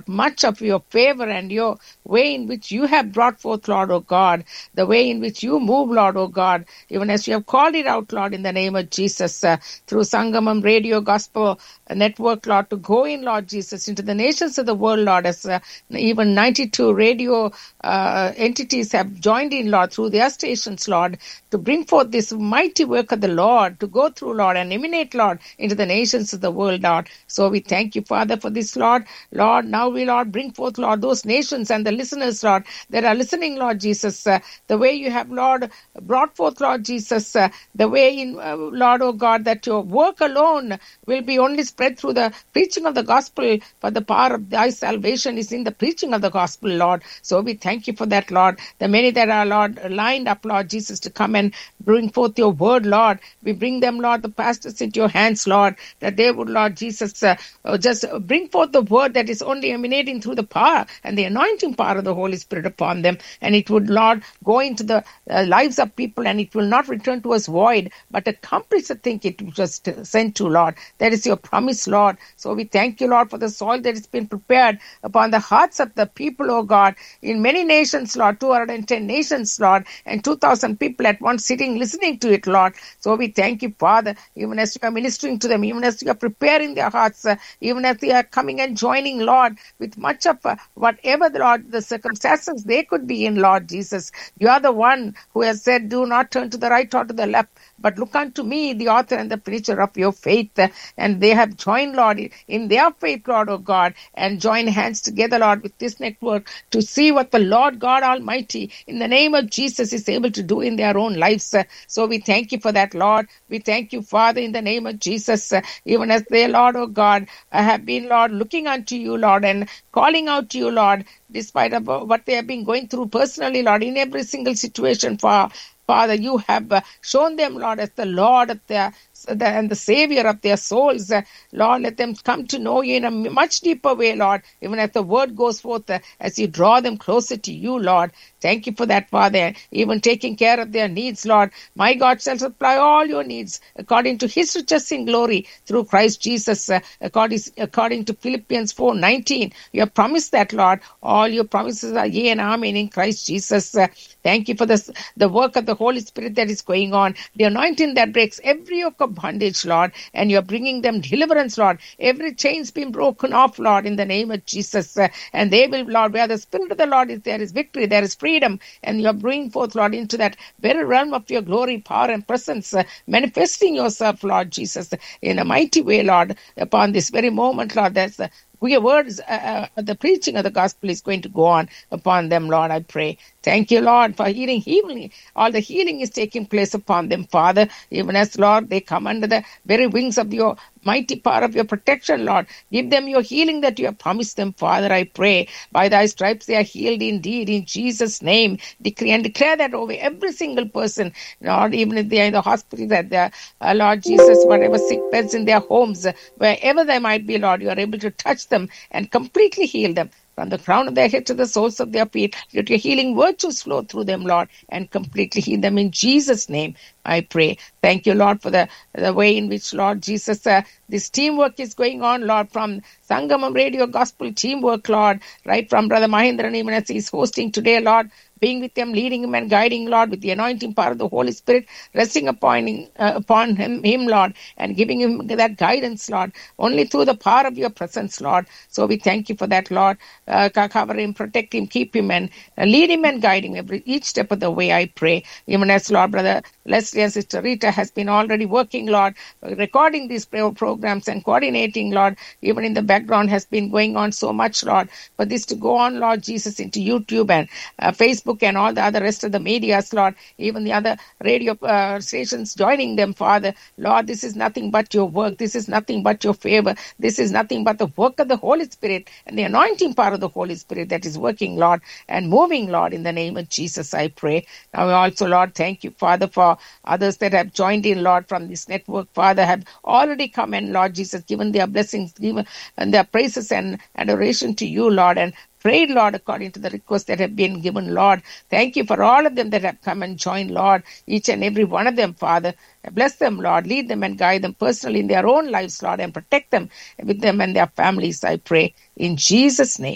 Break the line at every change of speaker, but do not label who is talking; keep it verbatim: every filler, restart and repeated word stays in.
Lord, much of your favor and your way in which you have brought forth, Lord, O God, the way in which you move, Lord, O God, even as you have called it out, Lord, in the name of Jesus, uh, through Sangamam Radio Gospel Network, Lord, to go in, Lord Jesus, into the nations of the world, Lord, as uh, even ninety-two radio uh, entities have joined in, Lord, through their stations, Lord, to bring forth this mighty work of the Lord, to go through, Lord, and emanate, Lord, into the nations of the world, Lord. So we thank you, Father, for this, Lord. Lord, now we, Lord, bring forth, Lord, those nations and the listeners, Lord, that are listening, Lord Jesus, uh, the way you have, Lord, brought forth, Lord Jesus, uh, the way in, uh, Lord, oh God, that your work alone will be only spread through the preaching of the gospel, for the power of thy salvation is in the preaching of the gospel, Lord. So we thank you for that, Lord. The many that are, Lord, lined up, Lord Jesus, to come and bring forth your word, Lord. We bring them, Lord, the pastors into your hands, Lord, that they would, Lord Jesus, uh, uh, just bring forth the word that is only emanating through the power and the anointing power of the Holy Spirit upon them. And it would, Lord, go into the uh, lives of people, and it will not return to us void, but accomplish the thing it was sent to, Lord. That is your promise, Lord. So we thank you, Lord, for the soil that has been prepared upon the hearts of the people, oh God, in many nations, Lord, two hundred ten nations, Lord, and two thousand people at once sitting, listening to it, Lord. So we thank you, Father, even as you are ministering to them, even as you are preparing their hearts, uh, even as they are coming and joining, Lord, with much of uh, whatever, the Lord, the circumstances they could be in, Lord Jesus. You are the one who has said, do not turn to the right or to the left, but look unto me, the author and the finisher of your faith. And they have joined, Lord, in their faith, Lord, oh God, and join hands together, Lord, with this network to see what the Lord God Almighty, in the name of Jesus, is able to do in their own lives. So we thank you for that, Lord. We thank you, Father, in the name of Jesus, even as they, Lord, oh God, have been, Lord, looking unto you, Lord, and calling out to you, Lord, despite of what they have been going through personally, Lord, in every single situation, for Father, you have uh, shown them, Lord, as the Lord of their the, and the Savior of their souls. Uh, Lord, let them come to know you in a much deeper way, Lord, even as the word goes forth, uh, as you draw them closer to you, Lord. Thank you for that, Father, even taking care of their needs, Lord. My God shall supply all your needs according to his riches in glory through Christ Jesus, uh, according, according to Philippians four nineteen. You have promised that, Lord. All your promises are yea and amen in Christ Jesus. Uh, thank you for this, the work of the Holy Spirit that is going on, the anointing that breaks every yoke of bondage, Lord, and you're bringing them deliverance, Lord. Every chain's been broken off, Lord, in the name of Jesus. Uh, and they will, Lord, where the Spirit of the Lord is, there is victory, there is freedom, and you're bringing forth, Lord, into that very realm of your glory, power, and presence, uh, manifesting yourself, Lord Jesus, in a mighty way, Lord, upon this very moment, Lord. That's the your words, uh, uh, the preaching of the gospel is going to go on upon them, Lord, I pray. Thank you, Lord, for healing, healing. All the healing is taking place upon them, Father, even as, Lord, they come under the very wings of your mighty power of your protection, Lord. Give them your healing that you have promised them, Father, I pray. By thy stripes they are healed indeed, in Jesus' name. Decree and declare that over every single person, Lord, even if they are in the hospital, that they are, uh, Lord Jesus, whatever sick beds in their homes, uh, wherever they might be, Lord, you are able to touch them and completely heal them. From the crown of their head to the soles of their feet, let your healing virtues flow through them, Lord, and completely heal them in Jesus' name, I pray. Thank you, Lord, for the, the way in which, Lord Jesus, uh, this teamwork is going on, Lord, from Sangamam Radio Gospel teamwork, Lord, right from Brother Mahendran, even as he's hosting today, Lord, being with them, leading him and guiding, Lord, with the anointing power of the Holy Spirit, resting upon him, uh, upon him, him, Lord, and giving him that guidance, Lord, only through the power of your presence, Lord. So we thank you for that, Lord. Uh, cover him, protect him, keep him, and uh, lead him and guide him every each step of the way, I pray. Even as, Lord, Brother Leslie and Sister Rita has been already working, Lord, recording these prayer programs and coordinating, Lord, even in the background has been going on so much, Lord, for this to go on, Lord Jesus, into YouTube and uh, Facebook and all the other rest of the medias, Lord, even the other radio uh, stations joining them, Father. Lord, this is nothing but your work. This is nothing but your favor. This is nothing but the work of the Holy Spirit and the anointing power of the Holy Spirit that is working, Lord, and moving, Lord, in the name of Jesus, I pray. Now also, Lord, thank you, Father, for others that have joined in, Lord, from this network, Father, have already come and, Lord Jesus, given their blessings, given and their praises and adoration to you, Lord, and prayed, Lord, according to the requests that have been given, Lord. Thank you for all of them that have come and joined, Lord, each and every one of them, Father. Bless them, Lord. Lead them and guide them personally in their own lives, Lord, and protect them with them and their families, I pray. In Jesus' name.